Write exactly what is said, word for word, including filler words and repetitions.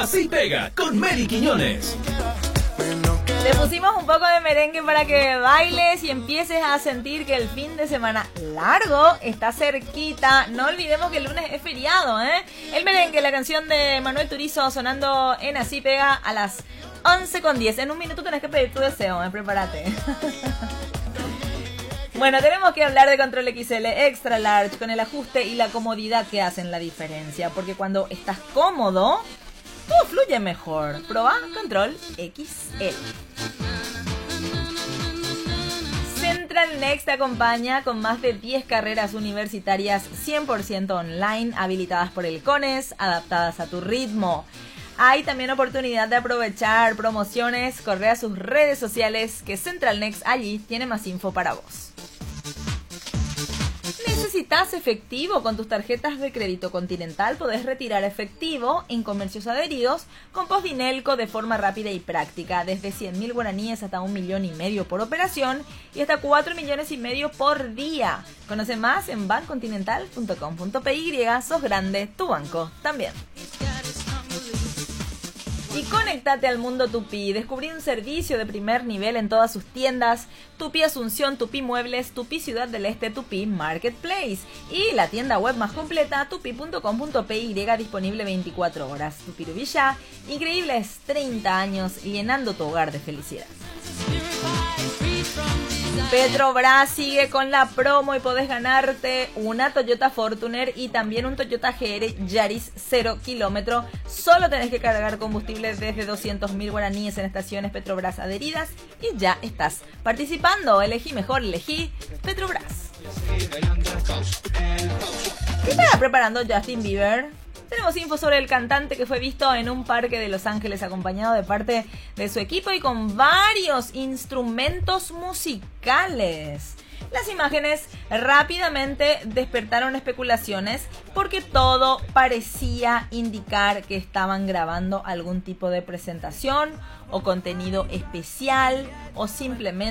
Así Pega con Mary Quiñones. Le pusimos un poco de merengue para que bailes y empieces a sentir que el fin de semana largo está cerquita. No olvidemos que el lunes es feriado, ¿eh? El merengue, la canción de Manuel Turizo sonando en Así Pega a las once con diez. En un minuto tenés que pedir tu deseo, ¿eh? Prepárate. Bueno, tenemos que hablar de Control X L Extra Large con el ajuste y la comodidad que hacen la diferencia. Porque cuando estás cómodo, todo fluye mejor. Proba Control X L. Central Next te acompaña con más de diez carreras universitarias cien por ciento online, habilitadas por el CONES, adaptadas a tu ritmo. Hay también oportunidad de aprovechar promociones. Corre a sus redes sociales que Central Next allí tiene más info para vos. ¿Necesitas efectivo con tus tarjetas de crédito Continental? Podés retirar efectivo en comercios adheridos con Postdinelco de forma rápida y práctica. Desde cien mil guaraníes hasta un millón y medio por operación y hasta cuatro millones y medio por día. Conoce más en bancontinental punto com punto p y. Sos grande, tu banco también. Y conéctate al mundo Tupí. Descubrí un servicio de primer nivel en todas sus tiendas. Tupí Asunción, Tupí Muebles, Tupí Ciudad del Este, Tupí Marketplace. Y la tienda web más completa, tupi punto com punto p y, disponible veinticuatro horas. Tupirubilla, increíbles treinta años llenando tu hogar de felicidad. Petrobras sigue con la promo y podés ganarte una Toyota Fortuner y también un Toyota G R Yaris cero kilómetro. Solo tenés que cargar combustible desde doscientos mil guaraníes en estaciones Petrobras adheridas y ya estás participando. Elegí mejor, elegí Petrobras. ¿Qué estaba preparando Justin Bieber? Tenemos info sobre el cantante que fue visto en un parque de Los Ángeles acompañado de parte de su equipo y con varios instrumentos musicales. Las imágenes rápidamente despertaron especulaciones porque todo parecía indicar que estaban grabando algún tipo de presentación o contenido especial o simplemente